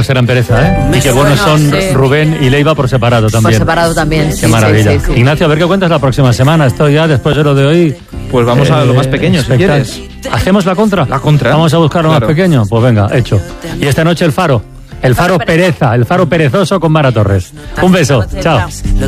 serán pereza, ¿eh? Y qué buenos son Rubén y Leiva por separado también. Por separado también, sí. Qué maravilla. Sí. Ignacio, a ver qué cuentas la próxima semana. Esto ya, después de lo de hoy... Pues vamos a lo más pequeño, si quieres. ¿Hacemos la contra? La contra. Vamos a buscar lo Claro. más pequeño. Pues venga, hecho. Y esta noche el faro. El faro pereza, el faro perezoso con Mara Torres. Un beso. Chao.